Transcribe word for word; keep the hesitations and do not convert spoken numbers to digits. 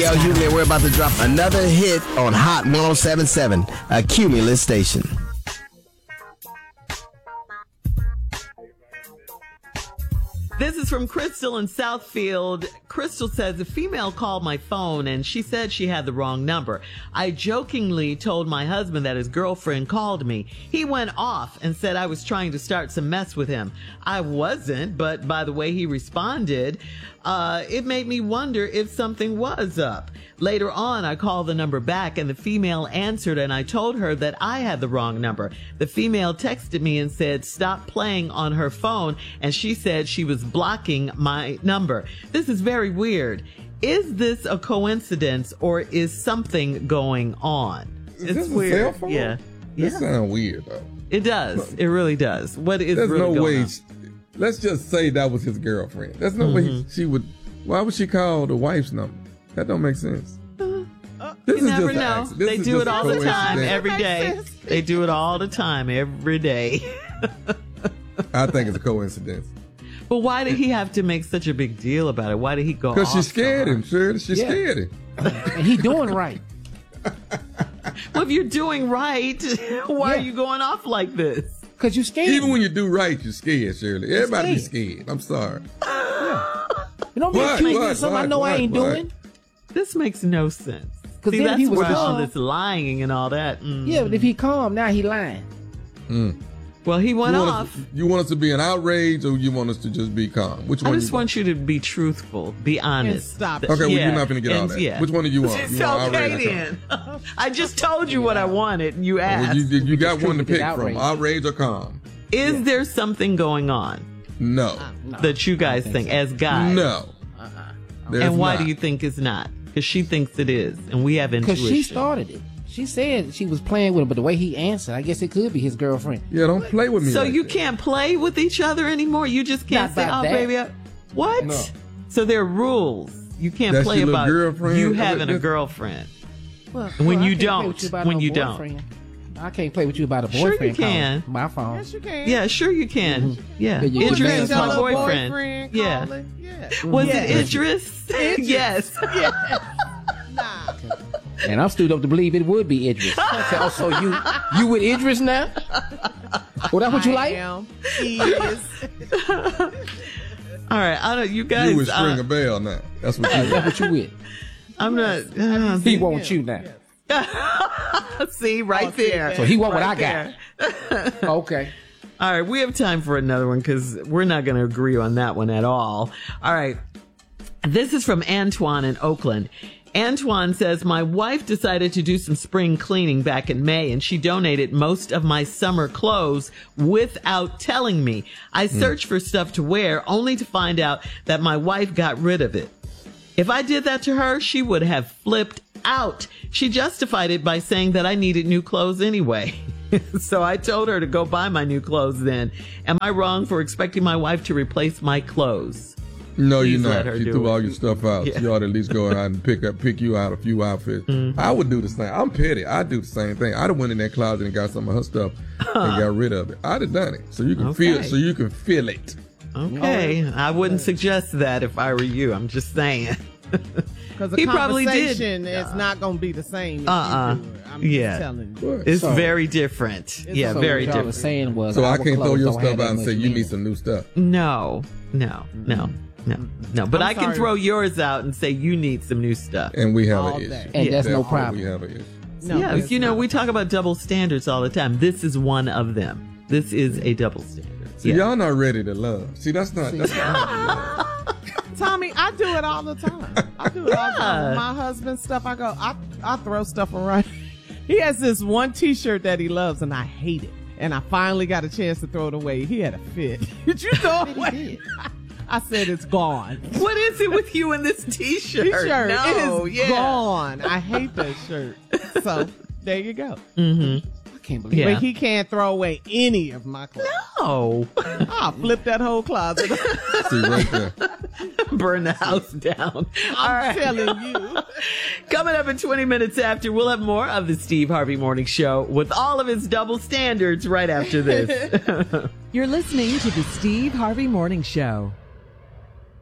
Yo, Hughley, we're about to drop another hit on Hot one oh seven point seven, a Cumulus station. This is from Crystal in Southfield. Crystal says, a female called my phone and she said she had the wrong number. I jokingly told my husband that his girlfriend called me. He went off and said I was trying to start some mess with him. I wasn't, but by the way he responded, uh, it made me wonder if something was up. Later on, I called the number back and the female answered and I told her that I had the wrong number. The female texted me and said, stop playing on her phone, and she said she was blocking my number. This is very weird. Is this a coincidence or is something going on? Is it's this a weird. cell phone? Yeah. This yeah. sounds weird, though. It does. It really does. What is There's really no going way. on? She, let's just say that was his girlfriend. There's no Mm-hmm. way she would. Why would she call the wife's number? That don't make sense. Uh, This you is never just an know. accident. This They is do just it a all the time, coincidence. every day. They do it all the time, every day. I think it's a coincidence. But why did he have to make such a big deal about it? Why did he go? Because she off scared so him, sure. She Yeah. scared him. And he doing right. Well, if you're doing right, why Yeah. are you going off like this? Because you scared. Even when you do right, you're scared, Shirley. Everybody scared. be scared. I'm sorry. You don't be What? accusing What? of something I What? know I What? ain't What? doing. This makes no sense. 'Cause See, then that's he was where all calm. this lying and all that. Mm. Yeah, but if he calm, now he lying. Mm. Well, he went You want, off. us, you want us to be an outrage, or you want us to just be calm? Which I one? just you want you to be truthful, be honest. stop. Th- Okay, well, yeah, you're not going to get all and- that. yeah. Which one do you want? It's You want okay outrage or then. I just told you what I wanted, and you calm? asked. Well, you, you got one to Distributed pick outrage. from: outrage or calm. Is Yeah. there something going on No, No, that you I guys don't think, so. as guys? no. There's And why not. do you think it's not? Because she thinks it is, and we have Because intuition. she started it. She said she was playing with him, but the way he answered, I guess it could be his girlfriend. Yeah, don't play with me. So like you that. can't play with each other anymore? You just can't Not say, about oh, that. baby, I... what? No. So there are rules. You can't That's play your little about girlfriend? you Is it having a this- girlfriend. Well, When well, I you can't play don't. with you about When no you don't. boyfriend. I can't play with you about a Sure you boyfriend. calling can. My phone. Yes, you can. Yeah, sure you can. Yeah. Yeah, you can. Idris is Your my little boyfriend. boyfriend Yeah. calling. Yeah. Was Yes. it Idris? Yes. Nah. And I'm stood up to believe it would be Idris. I said, oh, so you you with Idris now? Well, that's what you I like? am. He is. All right. I don't. You guys. You would string uh, a bell now. That's what you. That's what you with. I'm not. Uh, He wants you now. see right Oh, see, there. So he want what I Right got. there. Okay. All right, we have time for another one because we're not going to agree on that one at all. All right, this is from Antoine in Oakland. Antoine says, my wife decided to do some spring cleaning back in May, and she donated most of my summer clothes without telling me. I searched for stuff to wear only to find out that my wife got rid of it. If I did that to her, she would have flipped out. She justified it by saying that I needed new clothes anyway. So I told her to go buy my new clothes then. Am I wrong for expecting my wife to replace my clothes? No, Please you're let not. her She do threw it. all your stuff out. Yeah. You ought to at least go out and pick up, pick you out a few outfits. Mm-hmm. I would do the same. I'm petty. I do the same thing. I'd have went in that closet and got some of her stuff and got rid of it. I'd have done it so you can Okay. feel. So you can feel it. Okay, I wouldn't suggest that if I were you. I'm just saying. Because the He probably did. conversation is not going to be the same. if you Uh-uh. do it. I'm Yeah. just telling you. What? It's So- very different. Yeah, So very what y'all different. was saying was So I our can't throw clothes your don't have stuff that out and much say you linen. need some new stuff. No, no, no, no, no. But I'm I can sorry. throw yours out and say you need some new stuff. And we have All an issue. day. And that's no Therefore, problem. We have an issue. No, yeah, it's you know, not. we talk about double standards all the time. This is one of them. This is a double standard. See, Yeah. y'all not ready to love. See, that's not. That's not Tommy, I do it all the time. I do it all the time. Yeah. With my husband's stuff, I go, I, I throw stuff around. He has this one T-shirt that he loves, and I hate it. And I finally got a chance to throw it away. He had a fit. Did you throw it away? I said it's gone. What is it with you and this T-shirt? T-shirt, No, it is yeah. gone. I hate that shirt. So there you go. Mm-hmm. I can't believe Yeah. But he can't throw away any of my clothes. Oh, I'll flip that whole closet. see right there. burn the house down. I'm All right. telling you. Coming up in twenty minutes after, we'll have more of the Steve Harvey Morning Show with all of his double standards right after this. You're listening to the Steve Harvey Morning Show.